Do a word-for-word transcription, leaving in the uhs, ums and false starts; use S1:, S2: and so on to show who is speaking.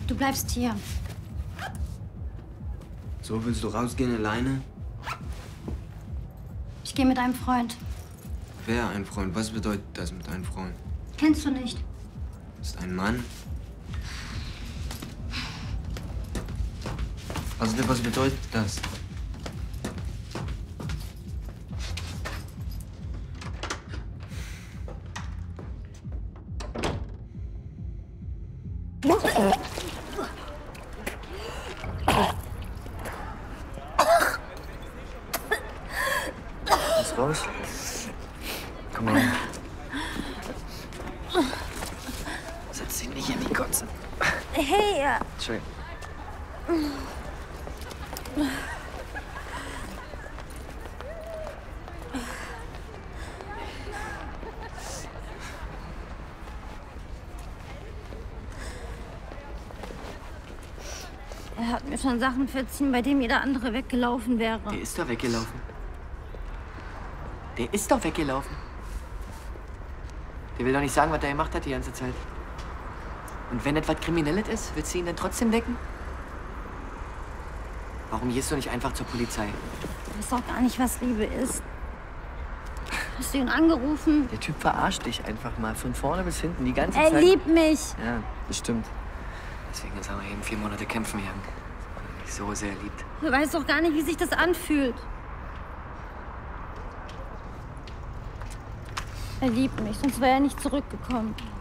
S1: Du bleibst hier.
S2: So, willst du rausgehen alleine?
S1: Ich gehe mit einem Freund.
S2: Wer ein Freund? Was bedeutet das mit einem Freund?
S1: Kennst du nicht?
S2: Ist ein Mann? Also, was bedeutet das?
S3: Ist raus? Komm mal. Setz dich nicht in die Kotze.
S1: Hey! Ja.
S3: Schön.
S1: Er hat mir schon Sachen verziehen, bei denen jeder andere weggelaufen wäre.
S3: Der ist doch weggelaufen. Der ist doch weggelaufen. Der will doch nicht sagen, was er gemacht hat die ganze Zeit. Und wenn etwas Kriminelles ist, willst du ihn dann trotzdem decken? Warum gehst du nicht einfach zur Polizei?
S1: Du weißt doch gar nicht, was Liebe ist. Hast du ihn angerufen?
S3: Der Typ verarscht dich einfach mal von vorne bis hinten die ganze
S1: Er
S3: Zeit.
S1: Er liebt mich.
S3: Ja, bestimmt. Deswegen ist er eben vier Monate kämpfen gegangen. Weil er mich so sehr liebt.
S1: Du weißt doch gar nicht, wie sich das anfühlt. Er liebt mich, sonst wäre er nicht zurückgekommen.